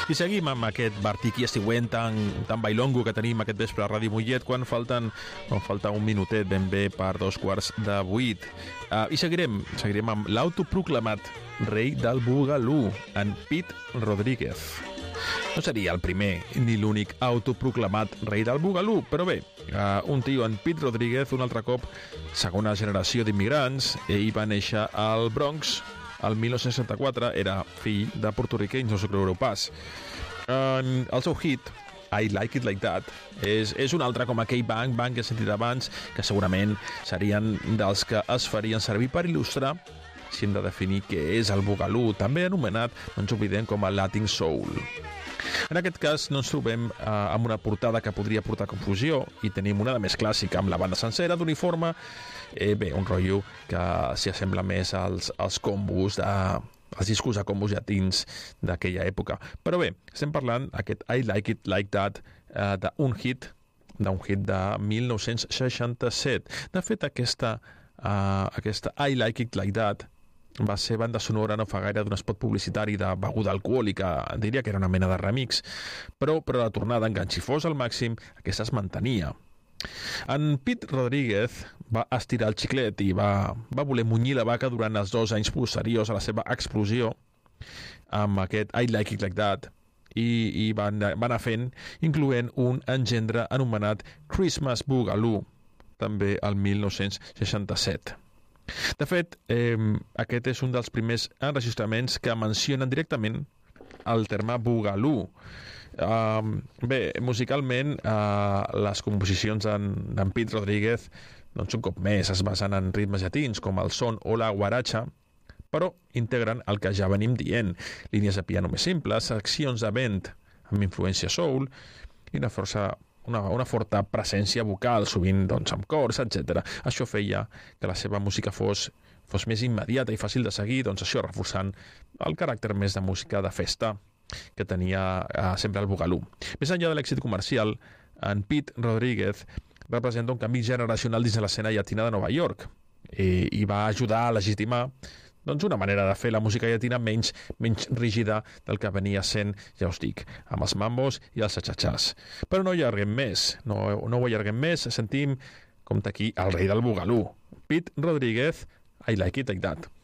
I seguim amb aquest Bartiqui estiuent tan bailongo que tenim aquest vespre a Ràdio Mollet quan falta un minutet ben bé per 7:45. I seguirem amb l'autoproclamat rei del Boogaloo, en Pete Rodríguez. No seria el primer ni l'únic autoproclamat rei del Boogaloo, però bé, un tio, en Pete Rodríguez, un altre cop segona generació d'immigrants, ell va néixer al Bronx el 1964, era fill de porto-riquenys, no s'ho creureu pas. El seu hit, I Like It Like That, és un altre com aquell bang que he sentit abans, que segurament serien dels que es farien servir per il·lustrar si hem de definir què és el Boogaloo, també anomenat, no ens oblidem, com a Latin Soul. En aquest cas no ens trobem amb una portada que podria portar confusió i tenim una de més clàssica, amb la banda sencera d'uniforme, bé, un rotllo que s'hi assembla més als combos els discos a combos llatins d'aquella època. Però bé, estem parlant aquest I Like It Like That d'un hit de 1967. De fet, aquesta I Like It Like That va ser banda sonora no fa gaire d'un spot publicitari de beguda alcohòlica, diria que era una mena de remix, però la tornada enganxifós al màxim, aquesta es mantenia. En Pete Rodríguez va estirar el xiclet i va voler munyir la vaca durant els 2 anys posteriors a la seva explosió amb aquest I Like It Like That i va anar fent, incloent un engendre anomenat Christmas Boogaloo, també el 1967. De fet, aquest és un dels primers enregistraments que mencionen directament el terme Boogaloo. Bé, musicalment, les composicions d'en Pete Rodríguez, doncs un cop més, es basen en ritmes llatins com el son o la guaracha, però integren el que ja venim dient, línies de piano més simples, seccions de vent amb influència soul i una forta presència vocal, sovint doncs, amb cors, etc. Això feia que la seva música fos més immediata i fàcil de seguir, doncs això reforçant el caràcter més de música de festa que tenia sempre el Boogaloo. Més enllà de l'èxit comercial, en Pete Rodríguez representa un canvi generacional dins de l'escena llatina de Nova York i va ajudar a legitimar doncs una manera de fer la música llatina menys rígida del que venia sent, ja us dic, amb els mambos i els cha-cha-chas. Però no allarguem més, no ho allarguem més, sentim, compte aquí, el rei del Boogaloo, Pete Rodríguez, I Like It Like That.